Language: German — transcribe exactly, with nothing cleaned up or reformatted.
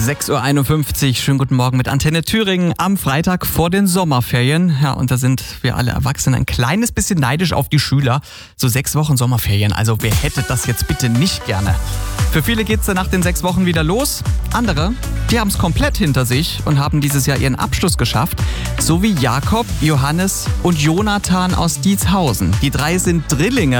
sechs Uhr einundfünfzig, schönen guten Morgen mit Antenne Thüringen am Freitag vor den Sommerferien. Ja, und da sind wir alle Erwachsenen ein kleines bisschen neidisch auf die Schüler. So sechs Wochen Sommerferien, also wer hätte das jetzt bitte nicht gerne? Für viele geht's dann nach den sechs Wochen wieder los. Andere, die haben es komplett hinter sich und haben dieses Jahr ihren Abschluss geschafft. So wie Jakob, Johannes und Jonathan aus Dietshausen. Die drei sind Drillinge